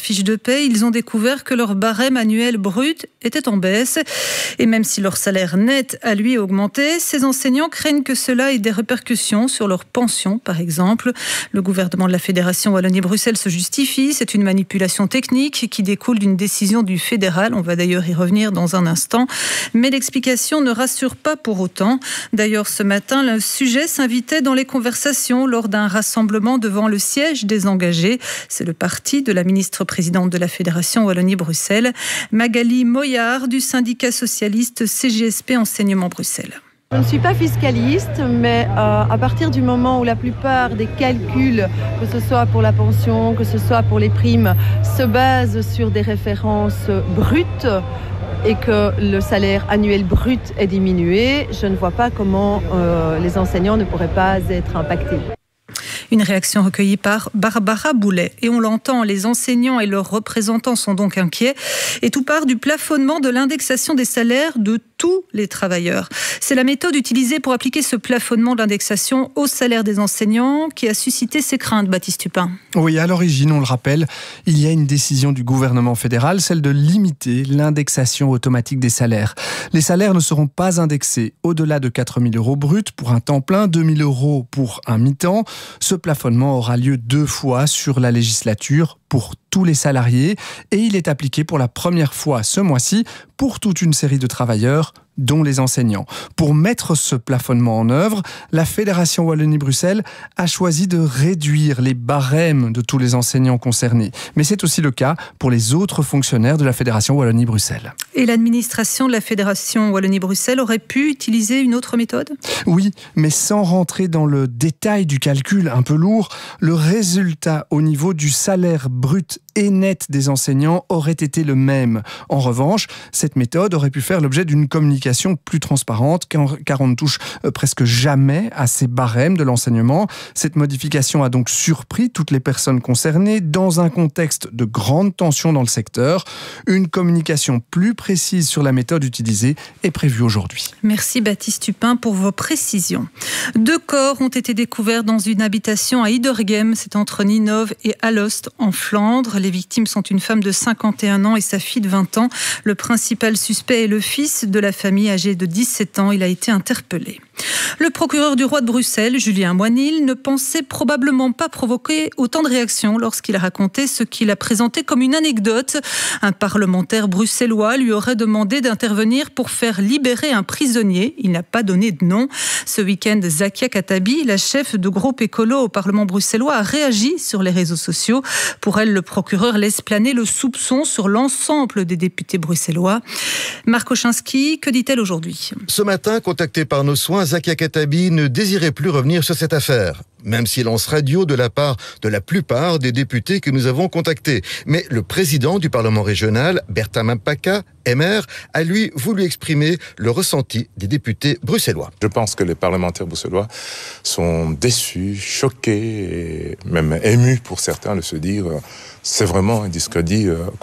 fiche de paie, ils ont découvert que leur barème annuel brut était en baisse. Et même si leur salaire net a lui augmenté, ces enseignants craignent que cela ait des répercussions sur leur pension, par exemple. Le gouvernement de la Fédération Wallonie-Bruxelles se justifie. C'est une manipulation technique qui découle d'une décision du fédéral. On va d'ailleurs y revenir dans un instant. Mais l'explication ne rassure pas pour autant. D'ailleurs, ce matin, le sujet s'invitait dans les conversations lors d'un rassemblement devant le siège des engagés. C'est le parti de la ministre-présidente de la Fédération Wallonie-Bruxelles, Magali Moyard, du syndicat socialiste CGSP Enseignement Bruxelles. Je ne suis pas fiscaliste, mais à partir du moment où la plupart des calculs, que ce soit pour la pension, que ce soit pour les primes, se basent sur des références brutes, et que le salaire annuel brut est diminué, je ne vois pas comment les enseignants ne pourraient pas être impactés. Une réaction recueillie par Barbara Boulet. Et on l'entend, les enseignants et leurs représentants sont donc inquiets. Et tout part du plafonnement de l'indexation des salaires de tous les travailleurs. C'est la méthode utilisée pour appliquer ce plafonnement d'indexation au salaire des enseignants qui a suscité ces craintes, Baptiste Tupin. Oui, à l'origine, on le rappelle, il y a une décision du gouvernement fédéral, celle de limiter l'indexation automatique des salaires. Les salaires ne seront pas indexés au-delà de 4 000 € bruts pour un temps plein, 2 000 € pour un mi-temps. Ce plafonnement aura lieu 2 fois sur la législature pour tous les salariés et il est appliqué pour la première fois ce mois-ci pour toute une série de travailleurs, dont les enseignants. Pour mettre ce plafonnement en œuvre, la Fédération Wallonie-Bruxelles a choisi de réduire les barèmes de tous les enseignants concernés. Mais c'est aussi le cas pour les autres fonctionnaires de la Fédération Wallonie-Bruxelles. Et l'administration de la Fédération Wallonie-Bruxelles aurait pu utiliser une autre méthode ? Oui, mais sans rentrer dans le détail du calcul un peu lourd, le résultat au niveau du salaire brut et net des enseignants aurait été le même. En revanche, cette méthode aurait pu faire l'objet d'une communication plus transparente, car on ne touche presque jamais à ces barèmes de l'enseignement. Cette modification a donc surpris toutes les personnes concernées dans un contexte de grande tension dans le secteur. Une communication plus précise sur la méthode utilisée est prévue aujourd'hui. Merci Baptiste Tupin pour vos précisions. 2 corps ont été découverts dans une habitation à Idergem, c'est entre Ninove et Alost en Flandre. Les victimes sont une femme de 51 ans et sa fille de 20 ans. Le principal suspect est le fils de la famille âgé de 17 ans. Il a été interpellé. Le procureur du roi de Bruxelles, Julien Moinil, ne pensait probablement pas provoquer autant de réactions lorsqu'il a raconté ce qu'il a présenté comme une anecdote. Un parlementaire bruxellois lui aurait demandé d'intervenir pour faire libérer un prisonnier. Il n'a pas donné de nom. Ce week-end, Zakia Katabi, la chef de groupe écolo au Parlement bruxellois, a réagi sur les réseaux sociaux. Pour elle, le procureur laisse planer le soupçon sur l'ensemble des députés bruxellois. Marc Ochinski, que dit-elle aujourd'hui ? Ce matin, contactée par nos soins, Zakia Katabi ne désirait plus revenir sur cette affaire, même silence radio de la part de la plupart des députés que nous avons contactés. Mais le président du Parlement régional, Bertin Mampaka, MR, a lui voulu exprimer le ressenti des députés bruxellois. Je pense que les parlementaires bruxellois sont déçus, choqués et même émus pour certains de se dire c'est vraiment un discrédit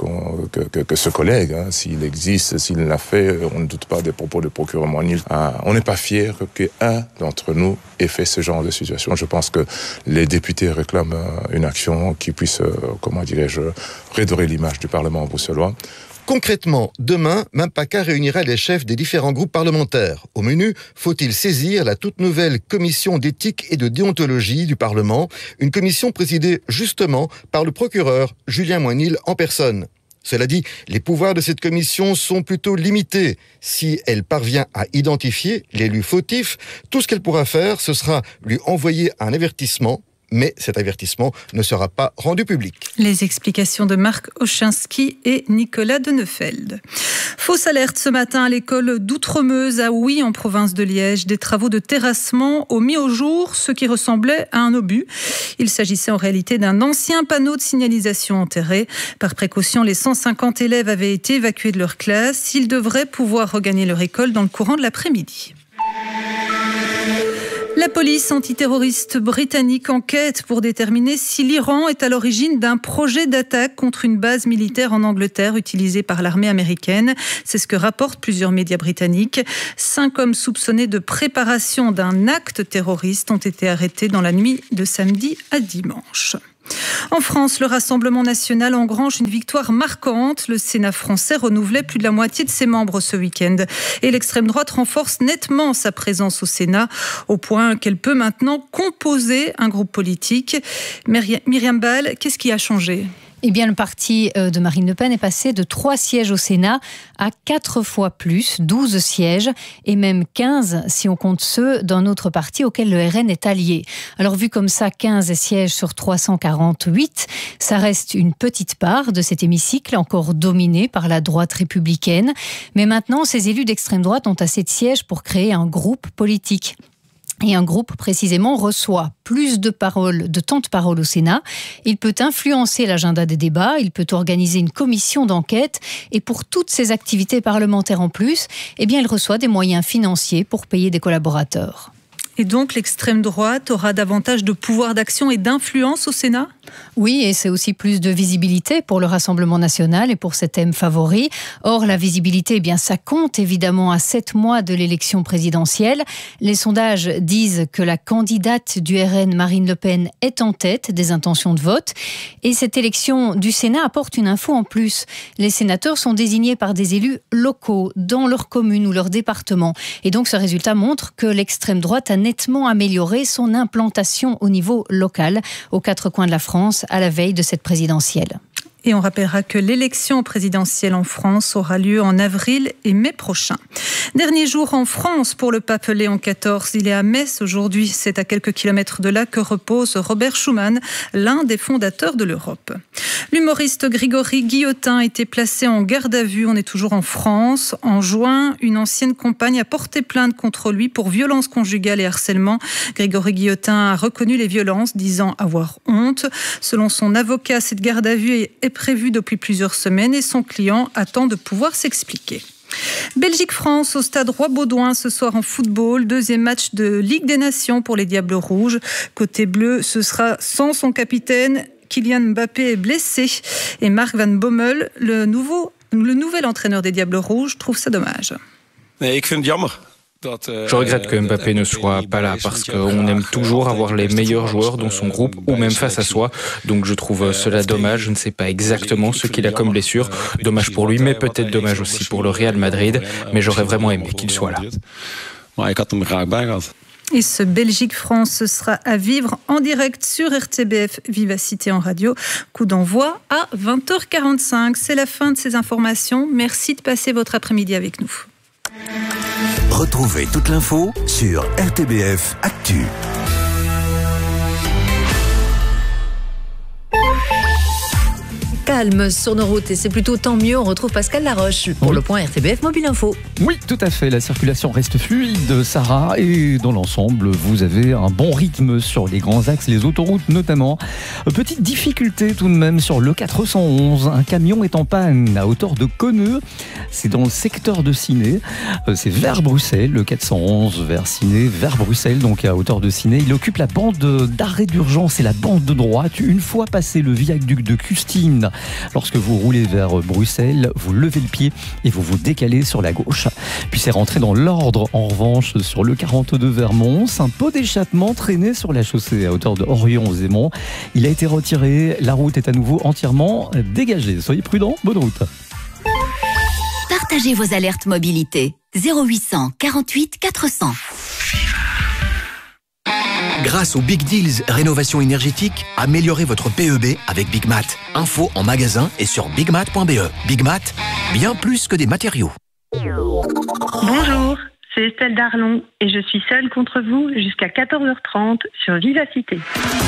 que ce collègue, s'il existe, s'il l'a fait, on ne doute pas des propos du procureur Moinil. On n'est pas fiers qu'un d'entre nous ait fait ce genre de situation. Je pense que les députés réclament une action qui puisse, redorer l'image du Parlement bruxellois. Concrètement, demain, Mampaka réunira les chefs des différents groupes parlementaires. Au menu, faut-il saisir la toute nouvelle commission d'éthique et de déontologie du Parlement, une commission présidée justement par le procureur Julien Moinil en personne. Cela dit, les pouvoirs de cette commission sont plutôt limités. Si elle parvient à identifier l'élu fautif, tout ce qu'elle pourra faire, ce sera lui envoyer un avertissement. Mais cet avertissement ne sera pas rendu public. Les explications de Marc Ochinski et Nicolas Denefeld. Fausse alerte ce matin à l'école d'Outremeuse à Houy, en province de Liège. Des travaux de terrassement ont mis au jour ce qui ressemblait à un obus. Il s'agissait en réalité d'un ancien panneau de signalisation enterré. Par précaution, les 150 élèves avaient été évacués de leur classe. Ils devraient pouvoir regagner leur école dans le courant de l'après-midi. La police antiterroriste britannique enquête pour déterminer si l'Iran est à l'origine d'un projet d'attaque contre une base militaire en Angleterre utilisée par l'armée américaine. C'est ce que rapportent plusieurs médias britanniques. 5 hommes soupçonnés de préparation d'un acte terroriste ont été arrêtés dans la nuit de samedi à dimanche. En France, le Rassemblement national engrange une victoire marquante. Le Sénat français renouvelait plus de la moitié de ses membres ce week-end. Et l'extrême droite renforce nettement sa présence au Sénat, au point qu'elle peut maintenant composer un groupe politique. Myriam Ball, qu'est-ce qui a changé ? Eh bien, le parti de Marine Le Pen est passé de 3 sièges au Sénat à 4 fois plus, 12 sièges, et même 15 si on compte ceux d'un autre parti auquel le RN est allié. Alors, vu comme ça, 15 sièges sur 348, ça reste une petite part de cet hémicycle encore dominé par la droite républicaine. Mais maintenant, ces élus d'extrême droite ont assez de sièges pour créer un groupe politique. Et un groupe, précisément, reçoit plus de temps de parole au Sénat. Il peut influencer l'agenda des débats, il peut organiser une commission d'enquête. Et pour toutes ces activités parlementaires en plus, eh bien, il reçoit des moyens financiers pour payer des collaborateurs. Et donc, l'extrême droite aura davantage de pouvoir d'action et d'influence au Sénat ? Oui, et c'est aussi plus de visibilité pour le Rassemblement national et pour ses thèmes favoris. Or, la visibilité, eh bien, ça compte évidemment à 7 mois de l'élection présidentielle. Les sondages disent que la candidate du RN, Marine Le Pen, est en tête des intentions de vote. Et cette élection du Sénat apporte une info en plus. Les sénateurs sont désignés par des élus locaux dans leur commune ou leur département. Et donc, ce résultat montre que l'extrême droite a nettement amélioré son implantation au niveau local, aux 4 coins de la France, à la veille de cette présidentielle. Et on rappellera que l'élection présidentielle en France aura lieu en avril et mai prochain. Dernier jour en France pour le pape Léon XIV. Il est à Metz aujourd'hui. C'est à quelques kilomètres de là que repose Robert Schuman, l'un des fondateurs de l'Europe. L'humoriste Grégory Guillotin a été placé en garde à vue. On est toujours en France. En juin, une ancienne compagne a porté plainte contre lui pour violence conjugale et harcèlement. Grégory Guillotin a reconnu les violences, disant avoir honte. Selon son avocat, cette garde à vue est prévue depuis plusieurs semaines et son client attend de pouvoir s'expliquer. Belgique-France au stade Roi-Baudouin ce soir en football. 2e match de Ligue des Nations pour les Diables Rouges. Côté bleu, ce sera sans son capitaine. Kylian Mbappé est blessé et Mark Van Bommel, le nouvel entraîneur des Diables Rouges, trouve ça dommage. Je regrette que Mbappé ne soit pas là parce qu'on aime toujours avoir les meilleurs joueurs dans son groupe ou même face à soi. Donc je trouve cela dommage. Je ne sais pas exactement ce qu'il a comme blessure. Dommage pour lui, mais peut-être dommage aussi pour le Real Madrid. Mais j'aurais vraiment aimé qu'il soit là. Et ce Belgique-France, ce sera à vivre en direct sur RTBF Vivacité en radio. Coup d'envoi à 20h45. C'est la fin de ces informations. Merci de passer votre après-midi avec nous. Retrouvez toute l'info sur RTBF Actu. Calme sur nos routes et c'est plutôt tant mieux. On retrouve Pascal Laroche pour le point RTBF Mobile Info. Oui, tout à fait. La circulation reste fluide, Sarah, et dans l'ensemble, vous avez un bon rythme sur les grands axes, les autoroutes notamment. Petite difficulté tout de même sur le 411. Un camion est en panne à hauteur de Conneux. C'est dans le secteur de Ciney. C'est vers Bruxelles, le 411 vers Ciney, vers Bruxelles, donc à hauteur de Ciney. Il occupe la bande d'arrêt d'urgence et la bande de droite. Une fois passé le viaduc de Custine, lorsque vous roulez vers Bruxelles, vous levez le pied et vous vous décalez sur la gauche. Puis c'est rentré dans l'ordre, en revanche, sur le 42 vers Mons. Un pot d'échappement traîné sur la chaussée à hauteur de Orion-Zémont. Il a été retiré. La route est à nouveau entièrement dégagée. Soyez prudents. Bonne route. Partagez vos alertes mobilité. 0800 48 400. Grâce aux Big Deals Rénovation énergétique, améliorez votre PEB avec Big Mat. Info en magasin et sur bigmat.be. Big Mat, bien plus que des matériaux. Bonjour, c'est Estelle Darlon et je suis seule contre vous jusqu'à 14h30 sur Vivacité.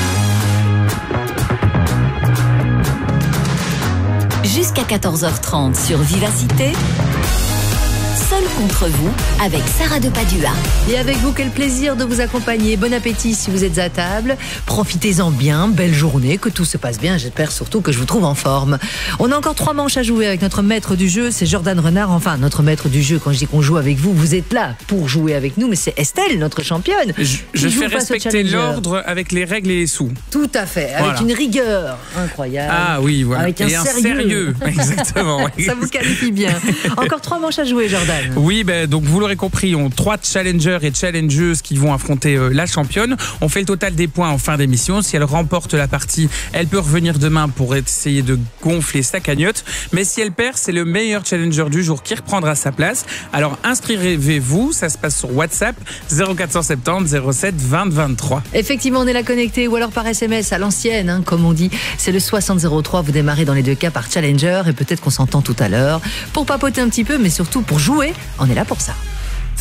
Jusqu'à 14h30 sur Vivacité. Seul contre vous, avec Sarah de Padua. Et avec vous, quel plaisir de vous accompagner. Bon appétit si vous êtes à table. Profitez-en bien, belle journée, que tout se passe bien. J'espère surtout que je vous trouve en forme. On a encore 3 manches à jouer avec notre maître du jeu, c'est Jordan Renard. Enfin, notre maître du jeu, quand je dis qu'on joue avec vous, vous êtes là pour jouer avec nous, mais c'est Estelle, notre championne. Je fais respecter l'ordre avec les règles et les sous. Tout à fait, avec une rigueur incroyable. Ah oui, voilà. Avec un sérieux. Exactement. Ça vous qualifie bien. Encore 3 manches à jouer, Jordan. Stéphane. Oui, donc vous l'aurez compris, on 3 challengers et challengeuses qui vont affronter la championne. On fait le total des points en fin d'émission. Si elle remporte la partie, elle peut revenir demain pour essayer de gonfler sa cagnotte. Mais si elle perd, c'est le meilleur challenger du jour qui reprendra sa place. Alors inscrivez-vous, ça se passe sur WhatsApp 0470 07 20 23. Effectivement, on est là connecté ou alors par SMS à l'ancienne, comme on dit. C'est le 6003. Vous démarrez dans les 2 cas par challenger et peut-être qu'on s'entend tout à l'heure pour papoter un petit peu, mais surtout pour jouer. On est là pour ça.